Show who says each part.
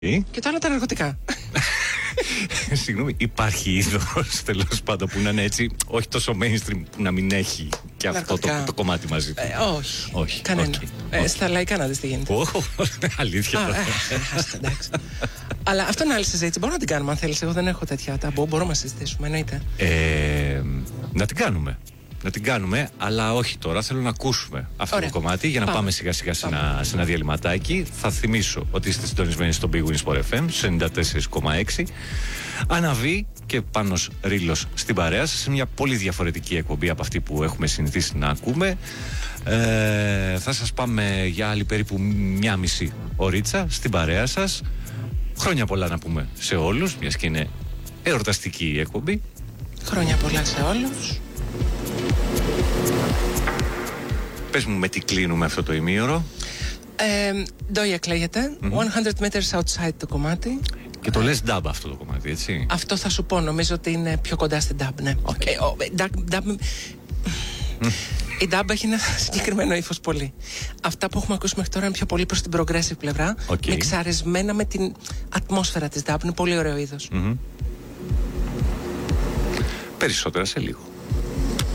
Speaker 1: Και το άλλο τα ναρκωτικά.
Speaker 2: Συγγνώμη, υπάρχει είδος τέλος πάντων που να είναι έτσι, όχι τόσο mainstream, που να μην έχει και αυτό το κομμάτι μαζί του?
Speaker 1: Όχι. Κανένα. Στα λαϊκά να δεις τι γίνεται.
Speaker 2: Αλήθεια.
Speaker 1: Εντάξει. Αλλά αυτό είναι άλλη συζήτηση. Μπορούμε να την κάνουμε αν θέλεις. Εγώ δεν έχω τέτοια ταμπού. Μπορούμε να συζητήσουμε, εννοείται.
Speaker 2: Να την κάνουμε, αλλά όχι τώρα. Θέλω να ακούσουμε αυτό το κομμάτι για να πάμε σιγά σιγά σε ένα διαλυματάκι. Θα θυμίσω ότι είστε συντονισμένοι στο Big Win Sport FM 94,6. Αναβεί και Πάνος Ρήλος στην παρέα σας, σε μια πολύ διαφορετική εκπομπή από αυτή που έχουμε συνηθίσει να ακούμε. Θα σας πάμε για άλλη περίπου μία μισή ωρίτσα στην παρέα σας. Χρόνια πολλά να πούμε σε όλους, μιας και είναι εορταστική η εκπομπή.
Speaker 1: Χρόνια πολλά σε όλους.
Speaker 2: Πες μου με τι κλείνουμε αυτό το ημίωρο.
Speaker 1: Ντόια κλαίγεται. 100 meters outside το κομμάτι.
Speaker 2: Και το λες dub αυτό το κομμάτι, έτσι?
Speaker 1: Αυτό θα σου πω, νομίζω ότι είναι πιο κοντά στην dub, ναι. Η dub έχει ένα συγκεκριμένο ύφος πολύ. Αυτά που έχουμε ακούσει μέχρι τώρα είναι πιο πολύ προς την progressive πλευρά, μιξαρισμένα με την ατμόσφαιρα της dub. Είναι πολύ ωραίο είδος.
Speaker 2: Περισσότερα σε λίγο.